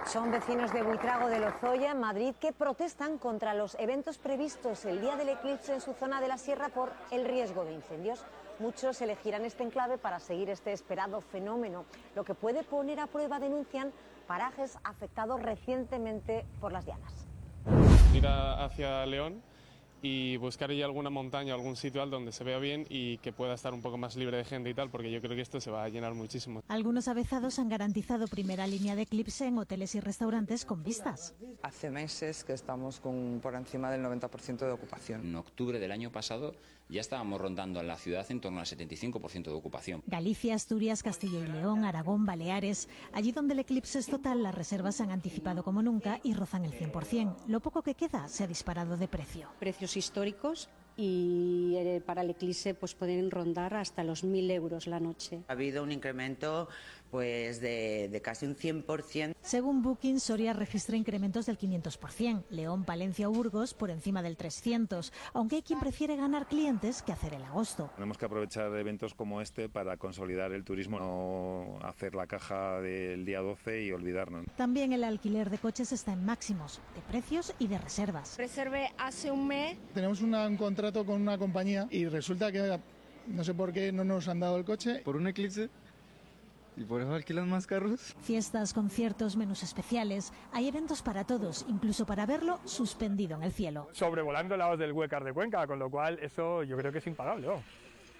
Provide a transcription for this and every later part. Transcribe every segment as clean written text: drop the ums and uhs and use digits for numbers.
Son vecinos de Buitrago de Lozoya, en Madrid, que protestan contra los eventos previstos el día del eclipse en su zona de la sierra por el riesgo de incendios. Muchos elegirán este enclave para seguir este esperado fenómeno, lo que puede poner a prueba, denuncian, parajes afectados recientemente por las llamas. Ir hacia León y buscar ya alguna montaña, algún sitio alto donde se vea bien y que pueda estar un poco más libre de gente y tal, porque yo creo que esto se va a llenar muchísimo. Algunos avezados han garantizado primera línea de eclipse en hoteles y restaurantes con vistas. Hace meses que estamos por encima del 90% de ocupación. En octubre del año pasado ya estábamos rondando en la ciudad en torno al 75% de ocupación. Galicia, Asturias, Castilla y León, Aragón, Baleares. Allí donde el eclipse es total, las reservas se han anticipado como nunca y rozan el 100%. Lo poco que queda se ha disparado de precio. Precios históricos y para el eclipse pues pueden rondar hasta los 1.000 euros la noche. Ha habido un incremento pues de casi un 100%. Según Booking, Soria registra incrementos del 500%, León, Palencia o Burgos por encima del 300%, aunque hay quien prefiere ganar clientes que hacer el agosto. Tenemos que aprovechar eventos como este para consolidar el turismo, no hacer la caja del día 12 y olvidarnos. También el alquiler de coches está en máximos, de precios y de reservas. Reservé hace un mes. Tenemos un contrato con una compañía y resulta que no sé por qué no nos han dado el coche. Por un eclipse. ¿Y por eso alquilan más carros? Fiestas, conciertos, menús especiales. Hay eventos para todos, incluso para verlo suspendido en el cielo. Sobrevolando lados del Huécar de Cuenca, con lo cual eso yo creo que es impagable, ¿no?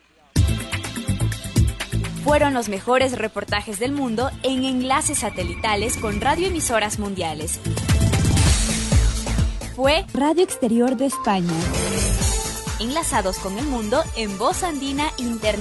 Fueron los mejores reportajes del mundo en enlaces satelitales con radioemisoras mundiales. Fue Radio Exterior de España. Enlazados con el mundo en Voz Andina Internacional.